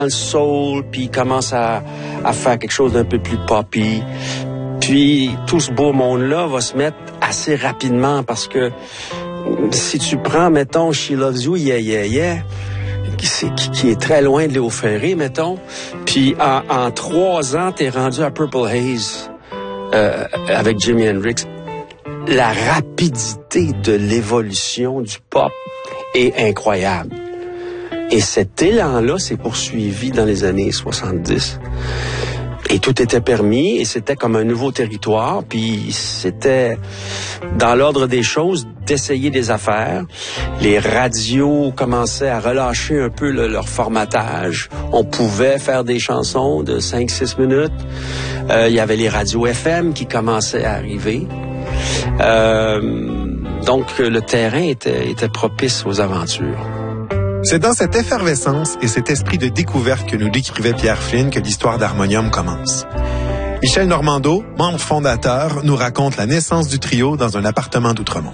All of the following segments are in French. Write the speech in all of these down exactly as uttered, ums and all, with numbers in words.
le soul, puis il commence à, à faire quelque chose d'un peu plus poppy. Puis tout ce beau monde-là va se mettre assez rapidement parce que si tu prends, mettons, She Loves You, Yeah, Yeah, Yeah, qui, qui, qui est très loin de Léo Ferré, mettons, puis en, en trois ans, t'es rendu à Purple Haze euh, avec Jimi Hendrix. La rapidité de l'évolution du pop est incroyable. Et cet élan-là s'est poursuivi dans les années soixante-dix. Et tout était permis, et c'était comme un nouveau territoire, puis c'était dans l'ordre des choses d'essayer des affaires. Les radios commençaient à relâcher un peu le, leur formatage. On pouvait faire des chansons de cinq six minutes. Euh, il y avait les radios F M qui commençaient à arriver. Euh, donc, le terrain était, était propice aux aventures. C'est dans cette effervescence et cet esprit de découverte que nous décrivait Pierre Flynn que l'histoire d'Harmonium commence. Michel Normando, membre fondateur, nous raconte la naissance du trio dans un appartement d'Outremont.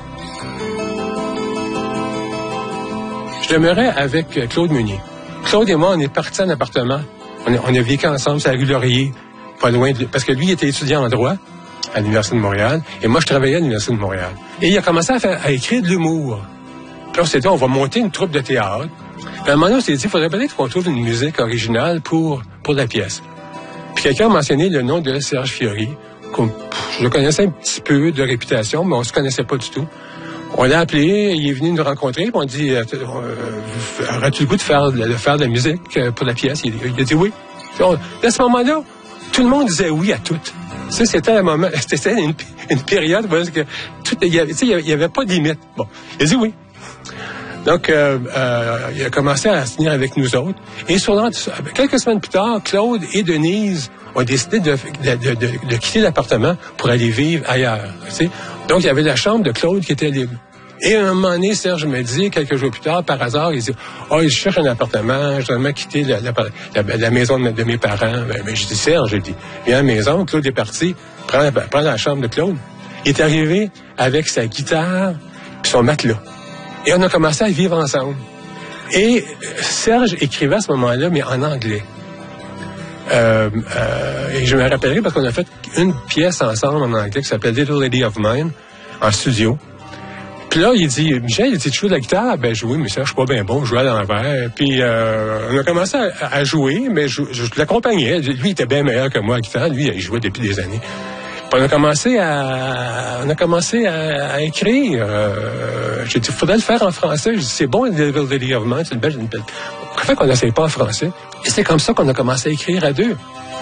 Je demeurais avec Claude Meunier. Claude et moi, on est partis en appartement. On a, on a vécu ensemble sur la rue Laurier, pas loin de... Parce que lui, il était étudiant en droit à l'Université de Montréal, et moi, je travaillais à l'Université de Montréal. Et il a commencé à, faire, à écrire de l'humour. Puis on s'est dit, on va monter une troupe de théâtre. Puis à un moment donné, on s'est dit, il faudrait peut-être qu'on trouve une musique originale pour, pour la pièce. Puis quelqu'un a mentionné le nom de Serge Fiori. Je le connaissais un petit peu de réputation, mais on se connaissait pas du tout. On l'a appelé, il est venu nous rencontrer, puis on dit, euh, euh, aurais-tu le goût de faire de, de faire de la musique pour la pièce? Il, il a dit oui. On, à ce moment-là, tout le monde disait oui à tout. Ça, c'était un moment, c'était une, une période parce que tout, il y avait, il y avait pas de limite. Bon, il a dit oui. Donc, euh, euh, il a commencé à signer avec nous autres. Et sur quelques semaines plus tard, Claude et Denise ont décidé de, de, de, de, de quitter l'appartement pour aller vivre ailleurs. Tu sais? Donc, il y avait la chambre de Claude qui était libre. Et à un moment donné, Serge me dit, quelques jours plus tard, par hasard, il dit « Oh, je cherche un appartement, je dois vraiment quitter la, la, la, la maison de, de mes parents. » Ben, ben, je dis « Serge, je dis, viens à la maison. » Claude est parti, prends, prends la chambre de Claude. Il est arrivé avec sa guitare et son matelas. Et on a commencé à vivre ensemble. Et Serge écrivait à ce moment-là, mais en anglais. Euh, euh, et je me rappellerai parce qu'on a fait une pièce ensemble en anglais qui s'appelait Little Lady of Mine, en studio. Puis là, il dit, Michel, il dit, tu joues de la guitare? Ben, jouer, mais ça, je suis pas bien bon, je jouais à l'envers. Puis, euh, on a commencé à, à jouer, mais je, je l'accompagnais. Lui, il était bien meilleur que moi à la guitare. Lui, il jouait depuis des années. Puis on a commencé à, on a commencé à, à écrire. Euh, j'ai dit, il faudrait le faire en français. J'ai dit, c'est bon, Little Lady of Mine, c'est une belle, une belle. Pourquoi fait qu'on n'essaye pas en français? Et c'est comme ça qu'on a commencé à écrire à deux.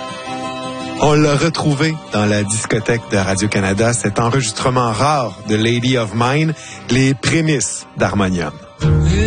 On l'a retrouvé dans la discothèque de Radio-Canada, cet enregistrement rare de Lady of Mine, les prémices d'Harmonium.